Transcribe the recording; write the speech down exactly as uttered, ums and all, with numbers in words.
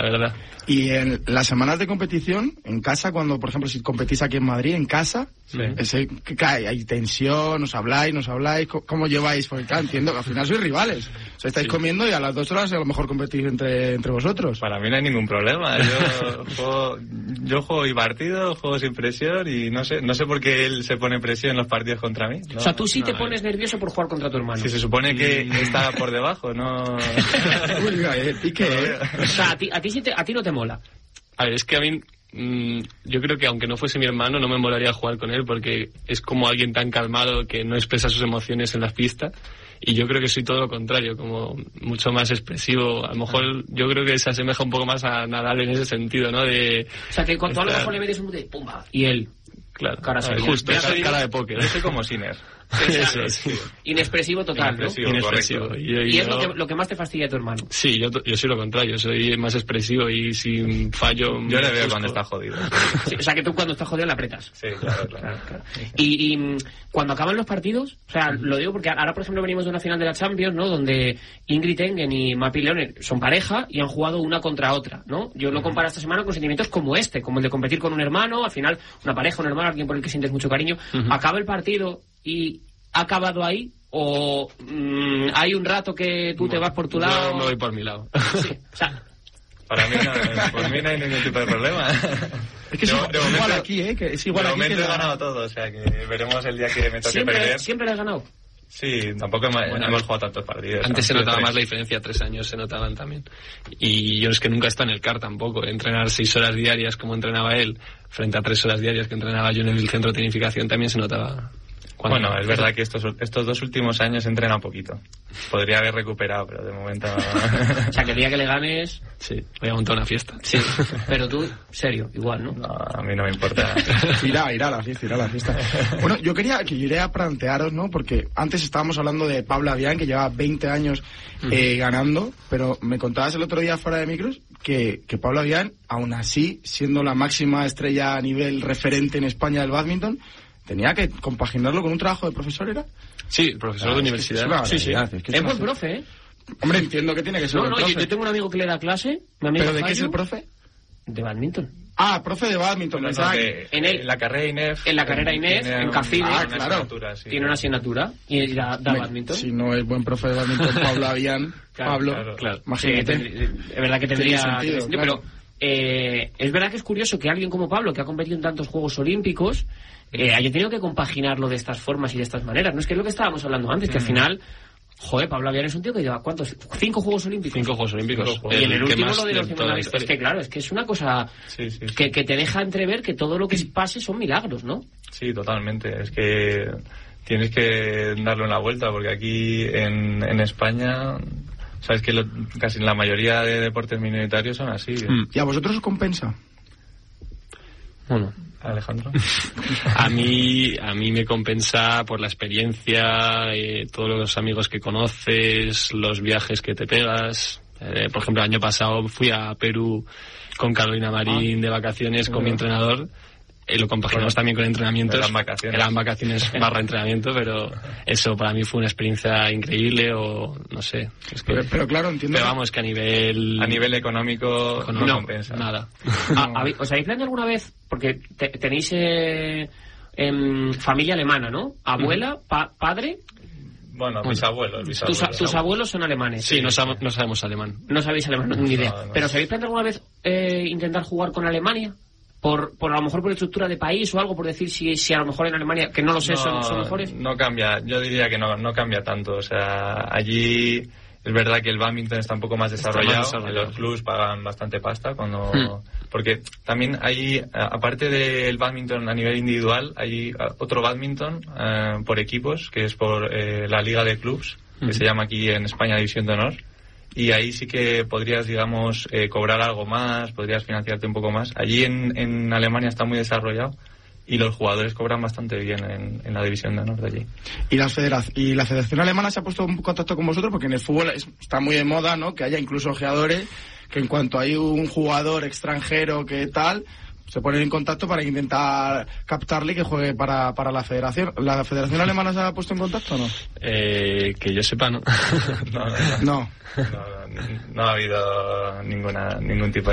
la verdad. Y en las semanas de competición, en casa, cuando, por ejemplo, si competís aquí en Madrid, en casa, sí. ese, ¿qué cae? Hay tensión, os habláis, nos habláis, ¿cómo, cómo lleváis? Porque claro, entiendo que al final sois rivales. O sea, estáis sí. comiendo y a las dos horas a lo mejor competís entre, entre vosotros. Para mí no hay ningún problema. Yo juego, yo juego y partido, juego sin presión y no sé, no sé por qué él se pone presión en los partidos contra mí. No, o sea, tú sí no, te pones nervioso por jugar contra tu hermano. Si se supone que está por debajo, no... Uy, eh, ¿y qué? O sea, a ti, a ti, sí te, a ti no te mola. A ver, es que a mí, mmm, yo creo que aunque no fuese mi hermano, no me molaría jugar con él porque es como alguien tan calmado que no expresa sus emociones en las pistas. Y yo creo que soy todo lo contrario, como mucho más expresivo. A lo mejor yo creo que se asemeja un poco más a Nadal en ese sentido, ¿no? De, o sea, que cuando estar... a lo mejor le metes un de pumba y él... Claro, cara ver, justo, esa cara de póker. Yo soy como Sinner. Eso, sí. Inexpresivo total, Inexpresivo, ¿no? Inexpresivo. Y, yo, y es yo... lo, que, lo que más te fastidia a tu hermano. Sí, yo, yo soy lo contrario, soy más expresivo y si fallo... Yo le veo cuando está jodido. Sí, o sea, que tú cuando estás jodido le apretas. Sí, claro, claro. claro, claro. Y, y cuando acaban los partidos, o sea, lo digo porque ahora, por ejemplo, venimos de una final de la Champions, ¿no? Donde Ingrid Engen y Mapi Leone son pareja y han jugado una contra otra, ¿no? Yo lo comparo esta semana con sentimientos como este, como el de competir con un hermano, al final, una pareja, un hermano, alguien por el que sientes mucho cariño. Uh-huh. Acaba el partido y... ¿ha acabado ahí? ¿O mmm, hay un rato que tú bueno, te vas por tu lado? Yo me voy por mi lado. Sí, o sea... Para mí no, por mí no hay ningún tipo de problema. Es que es, de, igual, de momento, igual aquí, ¿eh? Que es igual de aquí momento que he la... ganado todo, o sea que veremos el día que me toque ¿Siempre, perder. ¿Siempre le has ganado? Sí, tampoco hemos, bueno, hemos jugado tantos partidos. Antes se notaba tres. Más la diferencia, tres años se notaban también. Y yo es que nunca he estado en el C A R tampoco. Entrenar seis horas diarias como entrenaba él, frente a tres horas diarias que entrenaba yo en el centro de tecnificación, también se notaba... Bueno, es verdad que estos estos dos últimos años entrena un poquito. Podría haber recuperado, pero de momento... O sea, que el día que le ganes... Sí, voy a montar una fiesta. Sí, pero tú, serio, igual, ¿no? No, a mí no me importa. Irá, irá a la fiesta, irá a la fiesta. Bueno, yo quería que yo iré a plantearos, ¿no? Porque antes estábamos hablando de Pablo Avián, que lleva veinte años eh, ganando, pero me contabas el otro día fuera de micros que, que Pablo Avián, aún así, siendo la máxima estrella a nivel referente en España del bádminton, ¿tenía que compaginarlo con un trabajo de profesor, era? Sí, profesor ah, de universidad. Es que es sí, sí. Es, que es buen profe, ¿eh? Hombre, entiendo que tiene que ser no, buen no, profe. Yo, yo tengo un amigo que le da clase. Mi amigo ¿Pero de Fallo, qué es el profe? De bádminton. Ah, profe de bádminton. No, no, de, en, el, en la carrera I N E F. En la carrera I N E F, en CAFIDE. Ah, claro. Sí. Tiene una asignatura y da, da bádminton. Si no es buen profe de bádminton, Pablo Avián, claro, Pablo, claro, claro. Imagínate. Sí, es verdad que tendría sentido, sentido, claro. pero eh, es verdad que es curioso que alguien como Pablo, que ha competido en tantos Juegos Olímpicos, eh, haya tenido que compaginarlo de estas formas y de estas maneras. No es que es lo que estábamos hablando antes, que al final... Joder, Pablo Avián es un tío que lleva, ¿cuántos? ¿Cinco Juegos Olímpicos? Cinco Juegos Olímpicos. Cinco Juegos. Y en el último lo de los de Es que claro, es que es una cosa sí, sí, sí. Que, que te deja entrever que todo lo que pase son milagros, ¿no? Sí, totalmente. Es que tienes que darle una vuelta, porque aquí en, en España... Sabes que lo, casi la mayoría de deportes minoritarios son así. Mm. ¿Y a vosotros os compensa? Bueno... Alejandro. A mí, a mí me compensa por la experiencia, eh, todos los amigos que conoces, los viajes que te pegas. Eh, por ejemplo, el año pasado fui a Perú con Carolina Marín ah, de vacaciones con bueno. mi entrenador. Eh, lo compaginamos bueno, también con entrenamientos. Eran vacaciones. Eran vacaciones barra entrenamiento, pero eso para mí fue una experiencia increíble o no sé. Es que, pero, pero claro, entiendo. Pero vamos, que a nivel... A nivel económico, económico no compensa. Nada. Ah, ¿os habéis planteado alguna vez? Porque te, tenéis eh, eh, familia alemana, ¿no? Abuela, pa, padre... Bueno, bueno, mis abuelos. Mis tus, abuelos. tus abuelos son alemanes. Sí, no, sab- no sabemos alemán. No sabéis alemán, no, ni idea. No, no. ¿Pero os habéis planteado alguna vez eh, intentar jugar con Alemania? Por, por a lo mejor por estructura de país o algo, por decir si, si a lo mejor en Alemania, que no lo sé, no, son, son mejores. No cambia, yo diría que no, no cambia tanto. O sea, allí es verdad que el bádminton está un poco más desarrollado, más desarrollado. Los clubs pagan bastante pasta cuando... Hmm. Porque también hay, aparte del bádminton a nivel individual, hay otro bádminton eh, por equipos, que es por eh, la Liga de Clubs, que hmm. se llama aquí en España División de Honor. Y ahí sí que podrías, digamos, eh, cobrar algo más, podrías financiarte un poco más. Allí en, en Alemania está muy desarrollado y los jugadores cobran bastante bien en, en la división de honor de allí. ¿Y, las federa- ¿Y la Federación Alemana se ha puesto en contacto con vosotros? Porque en el fútbol es, está muy de moda, ¿no? Que haya incluso ojeadores que en cuanto hay un jugador extranjero que tal... se ponen en contacto para intentar captarle y que juegue para, para la federación. ¿La Federación Alemana se ha puesto en contacto o no? Eh, que yo sepa, no. no, no, no. no. No, no, no ha habido ninguna ningún tipo de